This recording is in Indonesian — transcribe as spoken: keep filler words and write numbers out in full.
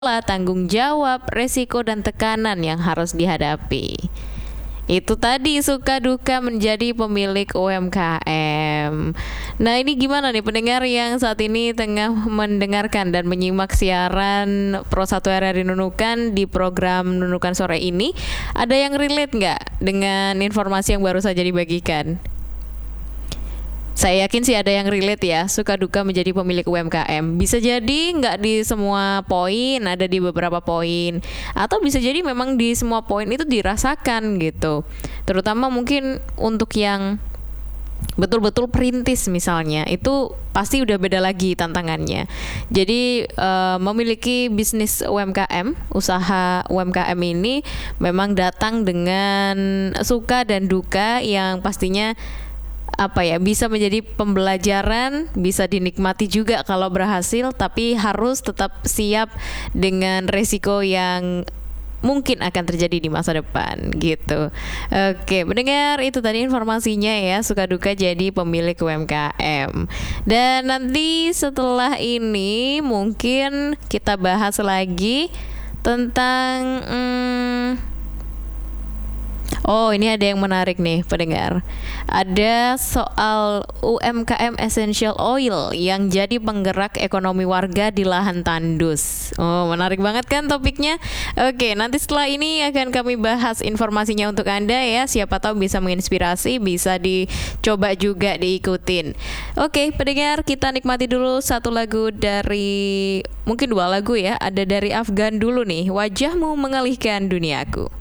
tanggung jawab, resiko, dan tekanan yang harus dihadapi. Itu tadi suka duka menjadi pemilik U M K M. Nah, ini gimana nih pendengar yang saat ini tengah mendengarkan dan menyimak siaran Pro satu R R I Nunukan di program Nunukan Sore ini? Ada yang relate nggak dengan informasi yang baru saja dibagikan? Saya yakin sih ada yang relate ya, suka duka menjadi pemilik U M K M. Bisa jadi nggak di semua poin, ada di beberapa poin. Atau bisa jadi memang di semua poin itu dirasakan gitu. Terutama mungkin untuk yang betul-betul perintis misalnya, itu pasti udah beda lagi tantangannya. Jadi uh, memiliki bisnis U M K M, usaha U M K M ini memang datang dengan suka dan duka yang pastinya apa ya, bisa menjadi pembelajaran, bisa dinikmati juga kalau berhasil, tapi harus tetap siap dengan resiko yang mungkin akan terjadi di masa depan gitu. Oke, mendengar itu tadi informasinya ya, suka duka jadi pemilik U M K M. Dan nanti setelah ini mungkin kita bahas lagi tentang hmm, oh, ini ada yang menarik nih pendengar. Ada soal U M K M Essential Oil yang jadi penggerak ekonomi warga di lahan tandus. Oh, menarik banget kan topiknya? Oke, nanti setelah ini akan kami bahas informasinya untuk Anda ya. Siapa tahu bisa menginspirasi, bisa dicoba juga diikutin. Oke, pendengar, kita nikmati dulu satu lagu dari, mungkin dua lagu ya. Ada dari Afgan dulu nih, Wajahmu Mengalihkan Duniaku.